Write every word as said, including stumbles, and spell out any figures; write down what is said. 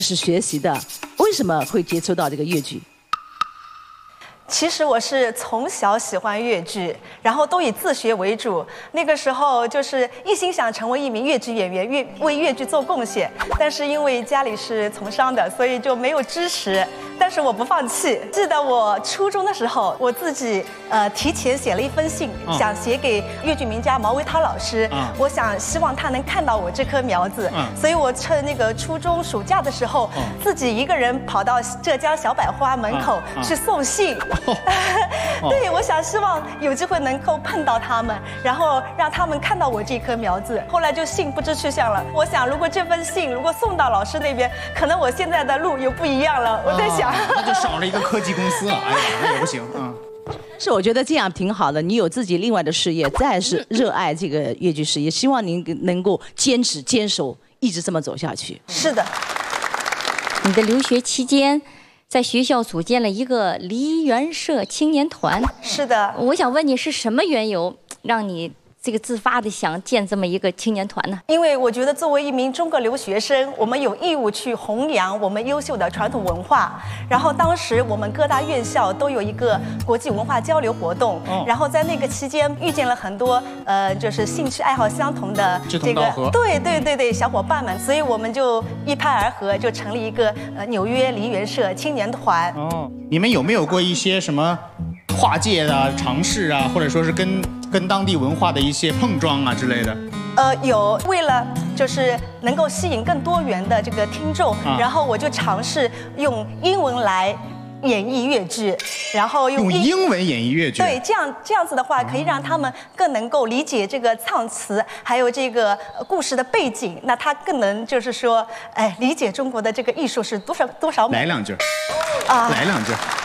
是学习的，为什么会接触到这个越剧？ 其实我是从小喜欢越剧，然后都以自学为主。那个时候就是一心想成为一名越剧演员，越为越剧做贡献。但是因为家里是从商的，所以就没有支持。但是我不放弃。记得我初中的时候，我自己呃提前写了一封信，嗯、想写给越剧名家毛维涛老师。嗯、我想希望他能看到我这棵苗子。嗯、所以我趁那个初中暑假的时候，嗯、自己一个人跑到浙江小百花门口去送信。嗯嗯、对，我想希望有机会能够碰到他们，然后让他们看到我这棵苗子。后来就信不知去向了。我想，如果这封信如果送到老师那边，可能我现在的路又不一样了。我在想。 那就少了一个科技公司了，哎呀，那也不行啊。 是，我觉得这样挺好的。你有自己另外的事业，再是热爱这个越剧事业，希望您能够坚持坚守，一直这么走下去。 是的。 你的留学期间，在学校组建了一个梨园社青年团。 是的。 我想问你，是什么缘由让你这个自发的想建这么一个青年团呢？ 因为我觉得作为一名中国留学生，我们有义务去弘扬我们优秀的传统文化。然后当时我们各大院校都有一个国际文化交流活动，哦、然后在那个期间遇见了很多呃，就是兴趣爱好相同的这个对对对对小伙伴们，所以我们就一拍而合，就成立一个呃纽约梨园社青年团。 哦，你们有没有过一些什么跨界的尝试啊，或者说是跟跟当地文化的一些碰撞啊之类的？ 呃，有，为了就是能够吸引更多元的这个听众，啊、然后我就尝试用英文来演绎越剧，然后用用英文演绎越剧。 对，这样这样子的话，可以让他们更能够理解这个唱词，还有这个故事的背景。那他更能就是说，哎，理解中国的这个艺术是多少多少美。 来两句，啊，来两句。